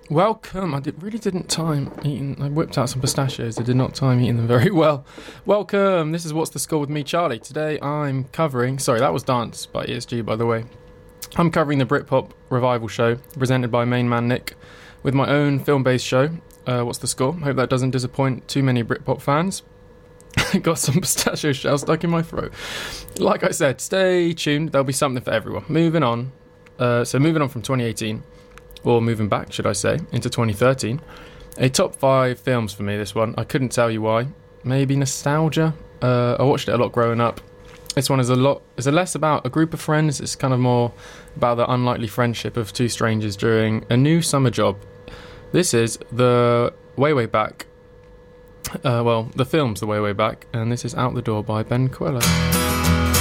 Welcome. Really didn't time eating. I whipped out some pistachios. I did not time eating them very well. Welcome. This is What's the Score with me, Charlie. Today I'm covering. Sorry, that was Dance by ESG, by the way. I'm covering the Britpop revival show presented by main man Nick with my own film-based show. What's the Score? Hope that doesn't disappoint too many Britpop fans. Got some pistachio shell stuck in my throat. Like I said, stay tuned. There'll be something for everyone. Moving on. Moving on from 2018. Or moving back, should I say, into 2013. A top 5 films for me, this one. I couldn't tell you why. Maybe nostalgia. I watched it a lot growing up. This one is less about a group of friends. It's kind of more about the unlikely friendship of two strangers during a new summer job. This is the Way Back. The film's The Way Back, and this is Out the Door by Ben Queller.